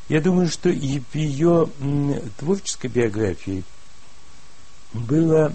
Я думаю, что и в ее творческой биографии было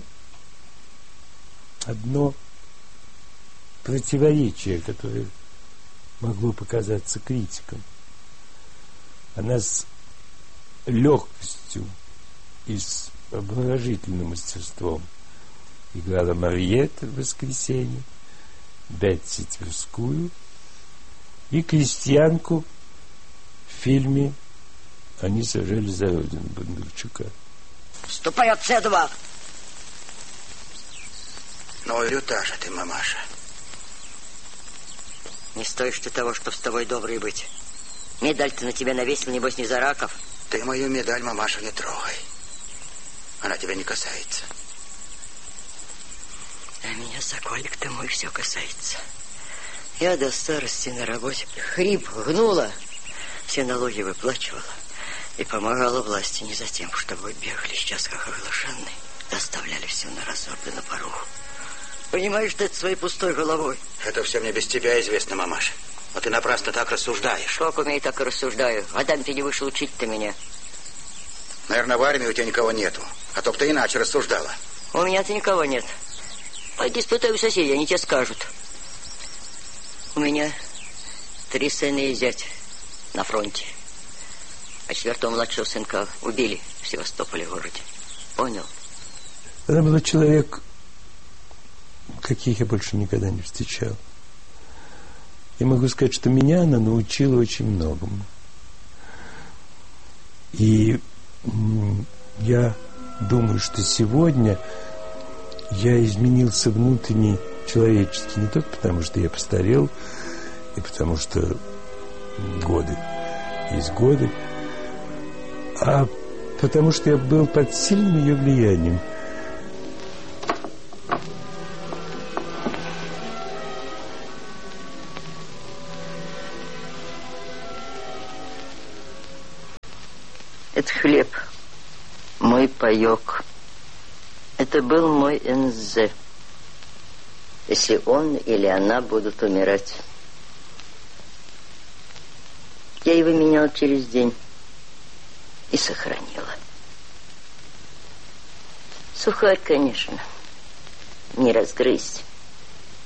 одно противоречие, которое могло показаться критикам. Она с легкостью и с обворожительным мастерством играла Мариетт в «Воскресенье», Бетси Тверскую и крестьянку в фильме «Они сажали за родину» Бондарчука. Ступай отсюда! Ну, люта же ты, мамаша. Не стоишь ты того, чтоб с тобой добрый быть. Медаль-то на тебя навесил, небось, не за раков. Ты мою медаль, мамаша, не трогай. Она тебя не касается. А меня, соколик ты мой, все касается. Я до старости на работе хрип гнула, все налоги выплачивала и помогала власти не за тем, чтобы бегали сейчас как оглашенные, доставляли все на разор да на поруху. Понимаешь ты это своей пустой головой? Это все мне без тебя известно, мамаша. Но ты напрасно так рассуждаешь. Как умею, так и рассуждаю. А там ты не вышел учить-то меня. Наверное, в армии у тебя никого нету. А то б ты иначе рассуждала. У меня-то никого нет. Пойди спытай у соседей, они тебе скажут. У меня 3 сына и зять на фронте. А 4-го младшего сынка убили в Севастополе городе. Понял? Она была человек, каких я больше никогда не встречал. Я могу сказать, что меня она научила очень многому. И я думаю, что сегодня я изменился внутренне человечески. Не только потому, что я постарел, и потому, что годы есть годы, а потому, что я был под сильным ее влиянием. Это хлеб, мой паёк. Это был мой НЗ. Если он или она будут умирать. Я его менял через день и сохранила. Сухарь, конечно, не разгрызть.